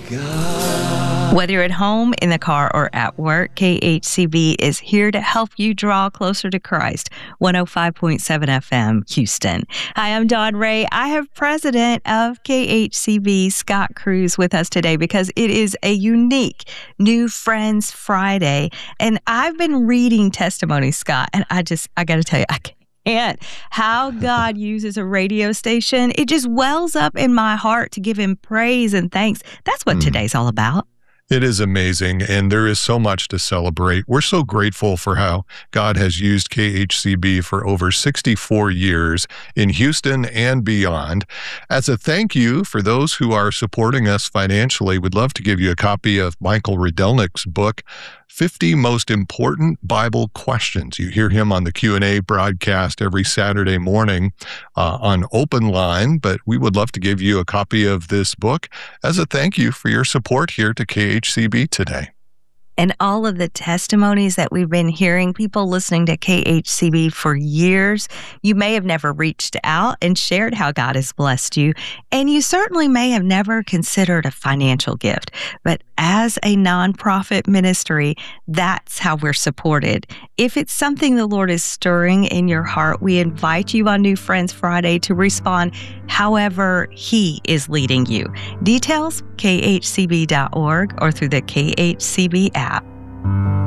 Whether you're at home, in the car, or at work, KHCB is here to help you draw closer to Christ. 105.7 FM, Houston. Hi, I'm Dawn Ray. I have President of KHCB, Scott Cruz, with us today because it is a unique New Friends Friday. And I've been reading testimonies, Scott, and I got to tell you, and how God uses a radio station, it just wells up in my heart to give him praise and thanks. That's what today's all about. It is amazing, and there is so much to celebrate. We're so grateful for how God has used KHCB for over 64 years in Houston and beyond. As a thank you for those who are supporting us financially, we'd love to give you a copy of Michael Rydelnik's book, 50 Most Important Bible Questions. You hear him on the Q&A broadcast every Saturday morning on Open Line, but we would love to give you a copy of this book as a thank you for your support here to KHCB today. And all of the testimonies that we've been hearing, people listening to KHCB for years, you may have never reached out and shared how God has blessed you, and you certainly may have never considered a financial gift. But as a nonprofit ministry, that's how we're supported. If it's something the Lord is stirring in your heart, we invite you on New Friends Friday to respond however He is leading you. Details, khcb.org or through the KHCB app.